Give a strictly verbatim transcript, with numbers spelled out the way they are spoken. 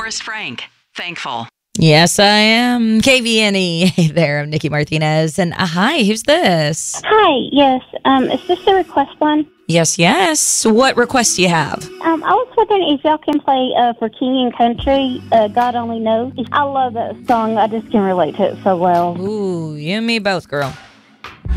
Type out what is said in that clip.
Forrest Frank, Thankful. Yes, I am. K V N E. Hey there, I'm Nikki Martinez. And uh, hi, who's this? Hi, yes. Um, is this the request one? Yes, yes. What request do you have? Um, I was wondering if y'all can play uh, for King and Country, uh, God Only Knows. I love that song. I just can relate to it so well. Ooh, you and me both, girl.